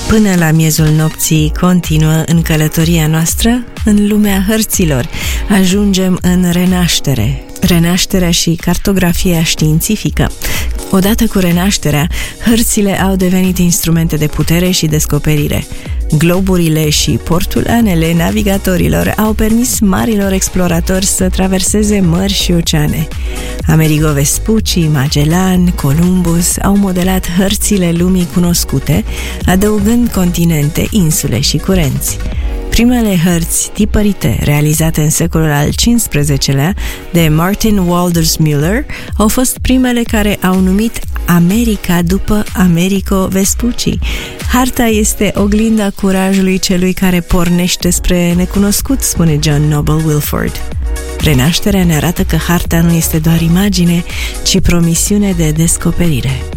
Până la miezul nopții continuă în călătoria noastră în lumea hărților. Ajungem în renaștere. Renașterea și cartografia științifică. Odată cu renașterea, hărțile au devenit instrumente de putere și descoperire. Globurile și portulanele navigatorilor au permis marilor exploratori să traverseze mări și oceane. Amerigo Vespucci, Magellan, Columbus au modelat hărțile lumii cunoscute, adăugând continente, insule și curenți. Primele hărți tipărite, realizate în secolul al XV-lea de Martin Walders Müller, au fost primele care au numit America după Amerigo Vespucci. Harta este oglinda curajului celui care pornește spre necunoscut, spune John Noble Wilford. Renașterea ne arată că harta nu este doar imagine, ci promisiune de descoperire.